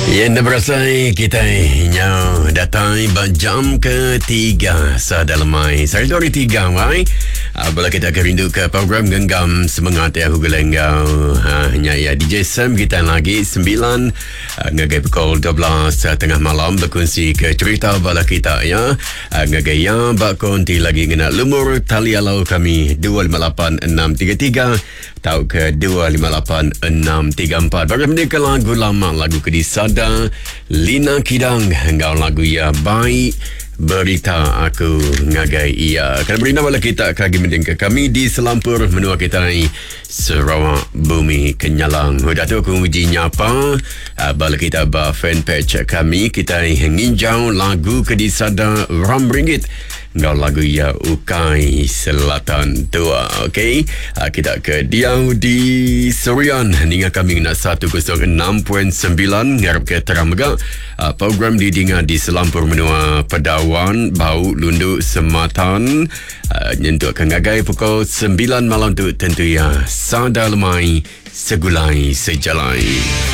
Yang berasai kita yang datang jam ketiga dalam mai. Saya 23 mai. Bila kita akan rindu ke program Genggam Semangat ya Hugelenggau. Hanya ya DJ Sam kita lagi 9 ngagai pukul 12 tengah malam berkongsi ke cerita bala kita ya. Ngagai yang berkonti lagi ngena lumur tali alau kami 258633 tau ke 258634. Bagi mereka lagu lama, lagu Kedisada, Lina Kidang, engkau lagu ya baik, berita aku ngagai ia. Kalau beri nama kita kagi mendengar kami di Selampur menua kita ni Sarawak Bumi Kenyalang. Udah tu aku uji nyapa bala kita ba fanpage kami kita nginjau lagu Kedisada RM. Engkau lagu ya Ukai Selatan Tua. Okey, kita ke Diau di Surian hingga kami nak 106.9 ngarap ke Teramega. Program didinga di Selampur menua Pedawan Bau Lundu Sematan nyentuh kengagai pukul 9 malam tu tentu ya sada lemai segulai sejalai.